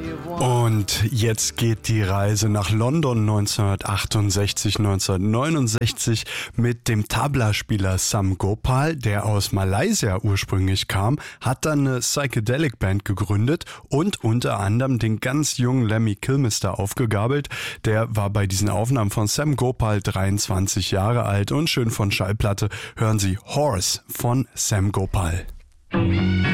Und jetzt geht die Reise nach London 1968, 1969 mit dem Tabla-Spieler Sam Gopal, der aus Malaysia ursprünglich kam, hat dann eine Psychedelic Band gegründet und unter anderem den ganz jungen Lemmy Kilmister aufgegabelt. Der war bei diesen Aufnahmen von Sam Gopal 23 Jahre alt und schön von Schallplatte hören Sie Horse von Sam Gopal.